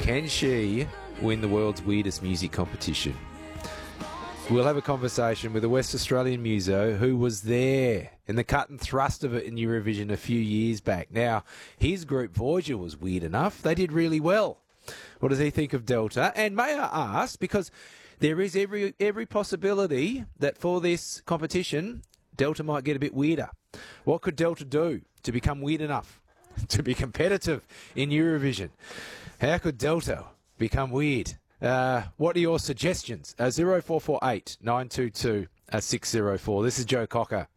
Can she win the world's weirdest music competition? We'll have a conversation with a West Australian muso who was there in the cut and thrust of it in Eurovision a few years back. Now, his group Voyager was weird enough. They did really well. What does he think of Delta? And may I ask, because there is every possibility that for this competition, Delta might get a bit weirder. What could Delta do to become weird enough to be competitive in Eurovision? How could Delta become weird? What are your suggestions? 0448 922 604. This is Joe Cocker